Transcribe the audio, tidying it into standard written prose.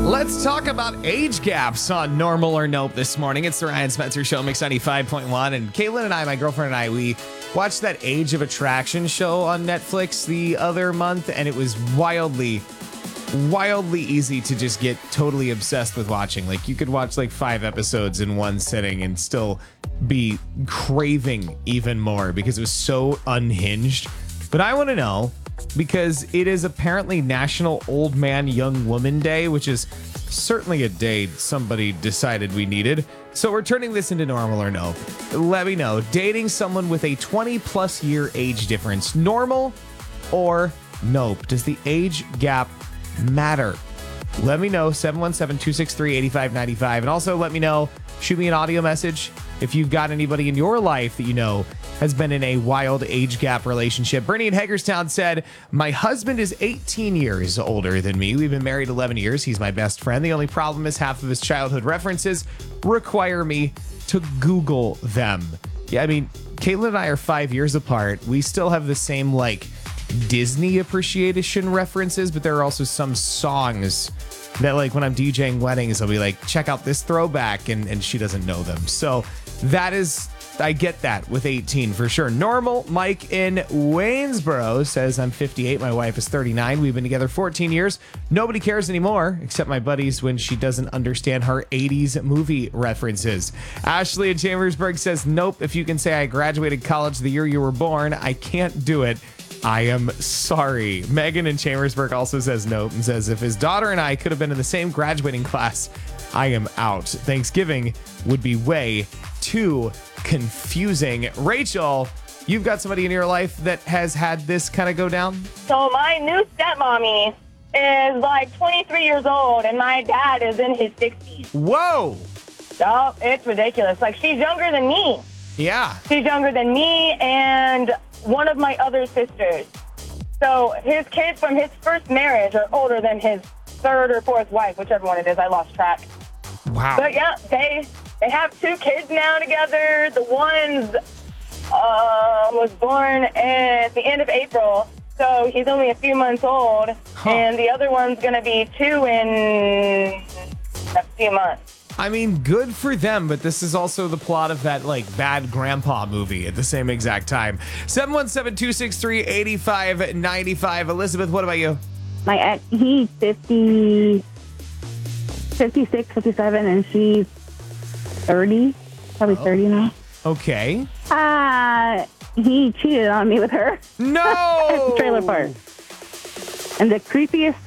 Let's talk about age gaps on Normal or Nope this morning. It's the Ryan Spencer Show, Mix 95.1. And Caitlin and I, my girlfriend and I, we watched that Age of Attraction show on Netflix the other month, and it was wildly easy to just get totally obsessed with watching. Like, you could watch like 5 episodes in one sitting and still be craving even more because it was so unhinged. But I want to know, because it is apparently National Old Man Young Woman Day, which is certainly a day somebody decided we needed. So we're turning this into Normal or Nope. Let me know, dating someone with a 20 plus year age difference, normal or nope? Does the age gap matter? Let me know, 717-263-8595. And also let me know, shoot me an audio message if you've got anybody in your life that you know has been in a wild age gap relationship. Bernie in Hagerstown said, my husband is 18 years older than me. We've been married 11 years. He's my best friend. The only problem is half of his childhood references require me to Google them. Yeah, I mean, Caitlin and I are 5 years apart. We still have the same, like, Disney appreciation references, but there are also some songs that, like, when I'm DJing weddings, I'll be like, check out this throwback, and she doesn't know them. So that is, I get that with 18 for sure. Normal. Mike in Waynesboro says, I'm 58. My wife is 39. We've been together 14 years. Nobody cares anymore except my buddies when she doesn't understand her 80s movie references. Ashley in Chambersburg says, nope. If you can say I graduated college the year you were born, I can't do it. I am sorry. Megan in Chambersburg also says nope and says, if his daughter and I could have been in the same graduating class, I am out. Thanksgiving would be way too confusing. Rachel, you've got somebody in your life that has had this kind of go down? So my new stepmommy is like 23 years old, and my dad is in his 60s. Whoa! Oh, it's ridiculous. Like, she's younger than me. Yeah. She's younger than me and one of my other sisters. So his kids from his first marriage are older than his third or fourth wife, whichever one it is. I lost track. Wow. But yeah, they have 2 kids now together. The one was born at the end of April, so he's only a few months old. Huh. And the other one's going to be 2 in a few months. I mean, good for them, but this is also the plot of that, like, bad grandpa movie at the same exact time. 717-263-8595. Elizabeth, what about you? My ex, he's 56, 57, and she's 30, probably 30 now. Okay. He cheated on me with her. No! At the trailer park. And the creepiest